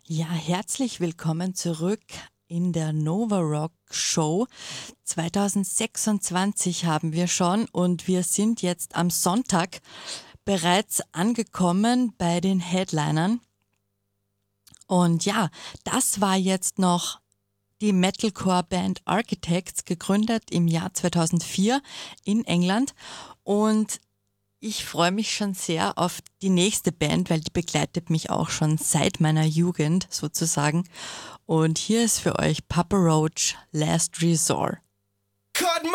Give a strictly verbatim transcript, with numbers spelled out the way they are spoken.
Ja, herzlich willkommen zurück in der Nova Rock Show. zwanzig sechsundzwanzig haben wir schon und wir sind jetzt am Sonntag bereits angekommen bei den Headlinern. Und ja, das war jetzt noch die Metalcore-Band Architects, gegründet im Jahr zweitausendvier in England. Und ich freue mich schon sehr auf die nächste Band, weil die begleitet mich auch schon seit meiner Jugend sozusagen. Und hier ist für euch Papa Roach, Last Resort. Cut my